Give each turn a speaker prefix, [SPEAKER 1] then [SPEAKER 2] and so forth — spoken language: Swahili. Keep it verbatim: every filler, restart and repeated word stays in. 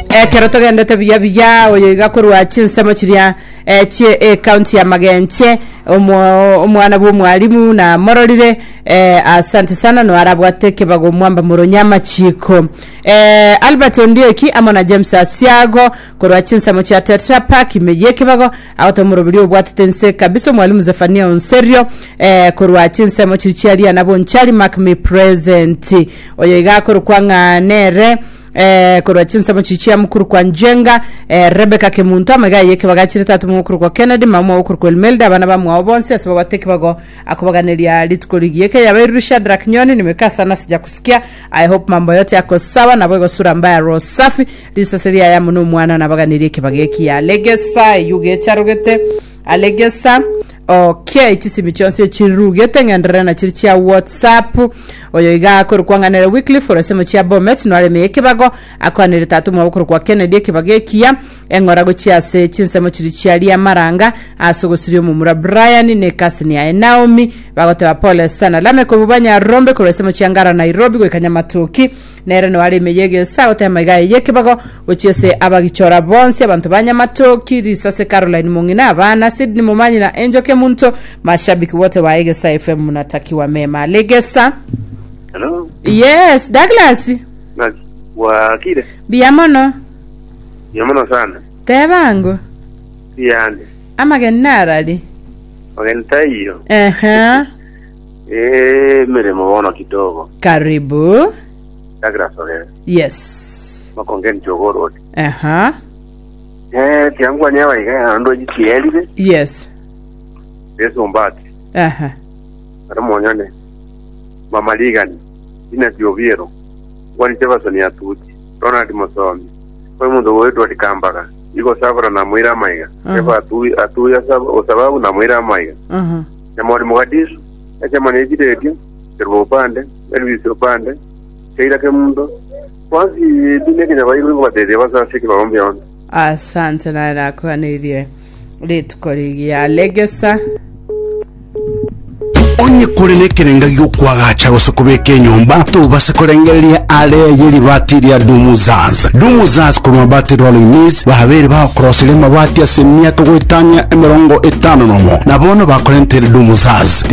[SPEAKER 1] eh keroto gendete biya biya oyo igakorwa chinsemo chiria eh chi e county ya Magenche omwana bwo mwalimu na mororire eh asante sana no arabwate kibago mwamba muronyama chiko eh Albert Ondioki amona James Asiago korwa chinsemo cha Tetra Pak imeye kibago auto murobiri obwatense kabisa mwalimu Zefania Onserio eh korwa chinsemo chirichiaria nabo nchali Mark me present oyo igakorwa nganere eh korwa chinsemo chichia mukuru kwa Njenga eh Rebecca Kemuntu amaga yeke bagachire tatu mukuru kwa Kennedy mama mukuru kwa Elmelda abana bamwa bonse asaba bateke bago akubaganiria litkoligi yeke yaberusha Drak Nyoni nimekaa sana sija kusikia. I hope mambo yote yako sawa na bwego sura mbaya Rosafi lisaseria ya munu mwana na baganirie kibageki ya Legesa yuge charugete Alegesa. Okay, chisi michonse chirugete ngendere na chirichia WhatsApp oyo iga akuru kwanganere weekly for asemo chia Bomet no ale meke bago akwanere tatu mwa ukuru kwa Kennedy kibagekia engora go chia se chinsemo chirichia lia maranga asogosirio mumura Brian ne kasini ya Naomi bagote wa pole sana lame kububanya rombe kwa asemo chia ngara Nairobi kwa Kanyamatoki nere no ale meyege sao tema iga yeke bago ochie se abagichora bonsi abantu Banyamatoki risase Caroline Mungina abana Sydney Mumanyi na Enjoke Munto mashabiki wote wa Egesa F M mnatakiwa mema. Legesa.
[SPEAKER 2] Hello.
[SPEAKER 1] Yes, Douglas.
[SPEAKER 2] Na wa kile.
[SPEAKER 1] Biamono.
[SPEAKER 2] Biamono sana.
[SPEAKER 1] Tebango.
[SPEAKER 2] Yande.
[SPEAKER 1] Ama genarali.
[SPEAKER 2] Ogenta hiyo.
[SPEAKER 1] Ehe.
[SPEAKER 2] Eh, mere muono kidogo.
[SPEAKER 1] Karibu.
[SPEAKER 2] Douglas ole.
[SPEAKER 1] Yes.
[SPEAKER 2] Makongen jogoro.
[SPEAKER 1] Aha.
[SPEAKER 2] Eh, tiangwa nyawa iga ndo jikielide.
[SPEAKER 1] Yes.
[SPEAKER 2] Yesu mbati.
[SPEAKER 1] Aha.
[SPEAKER 2] Ara monyane. Mama ligani. Ina Dioviero. Wani Jefferson ya tuti. Ronald Mosomi. Kwa mundo wetu alikambaka. Iko sabra na mwira maiga. Eva atu atu ya sababu sababu na mwira maiga.
[SPEAKER 1] Mhm.
[SPEAKER 2] Ya mwali mwadisho. Acha mwana ejideti. Terbo pande, Elvis pande. Seira ke mundo. Kwanzi dunia kina bairu kwa tete basa siki baombe on.
[SPEAKER 1] Asante na na kwa nirie. Litkoligi ya Legesa.
[SPEAKER 3] Onye kurene kirenga gy'okwagacha osokubeka nyumba tubase kurengereria ale yeri batiria Dumuzaz Dumuzaz kuruma bati rolling mills bahabere ba crossile mabati asemia tugwitanya emirongo etano nomo nabono bakorentere Dumuzaz